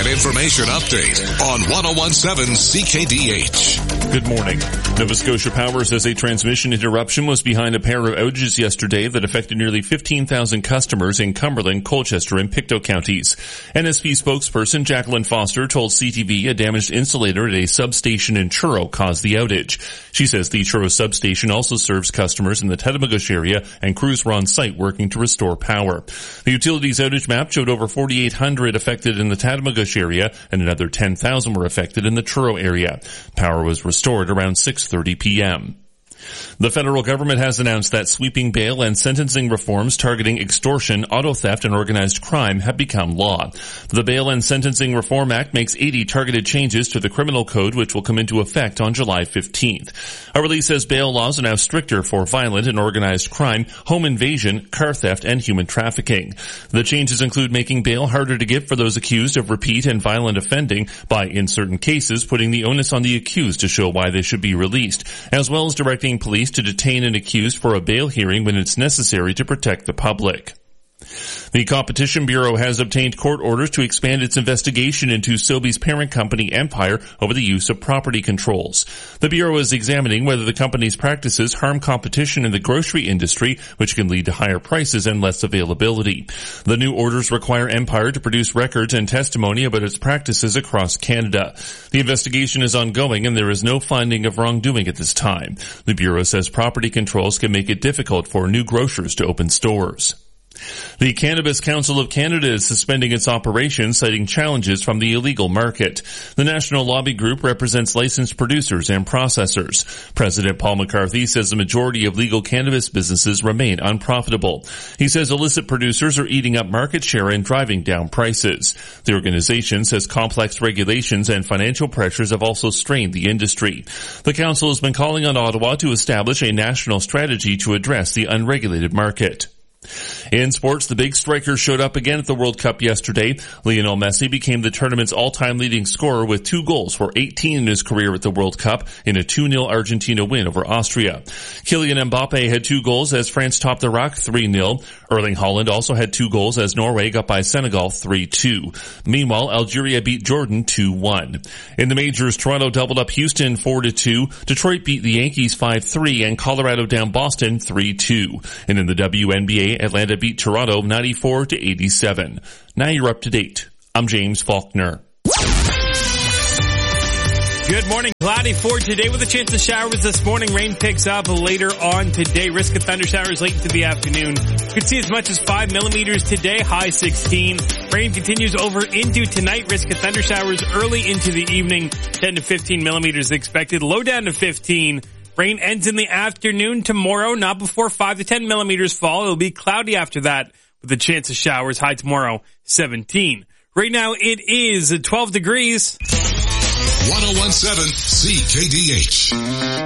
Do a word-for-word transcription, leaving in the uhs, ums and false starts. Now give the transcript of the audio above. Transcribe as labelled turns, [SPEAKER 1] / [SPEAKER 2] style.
[SPEAKER 1] and information update on ten seventeen C K D H.
[SPEAKER 2] Good morning. Nova Scotia Power says a transmission interruption was behind a pair of outages yesterday that affected nearly fifteen thousand customers in Cumberland, Colchester, and Pictou counties. N S P spokesperson Jacqueline Foster told C T V a damaged insulator at a substation in Truro caused the outage. She says the Truro substation also serves customers in the Tetamagush area, and crews were on site working to restore power. The utilities outage map showed over forty-eight hundred affected in the Tetamagush area, and another ten thousand were affected in the Truro area. Power was restored around six thirty p.m. The federal government has announced that sweeping bail and sentencing reforms targeting extortion, auto theft, and organized crime have become law. The Bail and Sentencing Reform Act makes eighty targeted changes to the criminal code, which will come into effect on July fifteenth. A release says bail laws are now stricter for violent and organized crime, home invasion, car theft, and human trafficking. The changes include making bail harder to get for those accused of repeat and violent offending by, in certain cases, putting the onus on the accused to show why they should be released, as well as directing police to detain an accused for a bail hearing when it's necessary to protect the public. The Competition Bureau has obtained court orders to expand its investigation into Sobeys' parent company Empire over the use of property controls. The Bureau is examining whether the company's practices harm competition in the grocery industry, which can lead to higher prices and less availability. The new orders require Empire to produce records and testimony about its practices across Canada. The investigation is ongoing and there is no finding of wrongdoing at this time. The Bureau says property controls can make it difficult for new grocers to open stores. The Cannabis Council of Canada is suspending its operations, citing challenges from the illegal market. The National Lobby Group represents licensed producers and processors. President Paul McCarthy says the majority of legal cannabis businesses remain unprofitable. He says illicit producers are eating up market share and driving down prices. The organization says complex regulations and financial pressures have also strained the industry. The council has been calling on Ottawa to establish a national strategy to address the unregulated market. In sports, the big striker showed up again at the World Cup yesterday. Lionel Messi became the tournament's all-time leading scorer with two goals for eighteen in his career at the World Cup in a two nil Argentina win over Austria. Kylian Mbappe had two goals as France topped Iraq three nil. Erling Haaland also had two goals as Norway got by Senegal three two. Meanwhile, Algeria beat Jordan two one. In the majors, Toronto doubled up Houston four to two. Detroit beat the Yankees five three and Colorado down Boston three two. And in the W N B A, Atlanta beat Toronto ninety-four to eighty-seven. Now you're up to date. I'm James Faulkner.
[SPEAKER 3] Good morning. Cloudy for today with a chance of showers this morning. Rain picks up later on today. Risk of thunder showers late into the afternoon. Could see as much as five millimeters today, high sixteen. Rain continues over into tonight. Risk of thunder showers early into the evening. ten to fifteen millimeters expected. Low down to fifteen. Rain ends in the afternoon tomorrow, not before five to ten millimeters fall. It'll be cloudy after that with a chance of showers. High tomorrow, seventeen. Right now it is twelve degrees.
[SPEAKER 1] ten seventeen C K D H.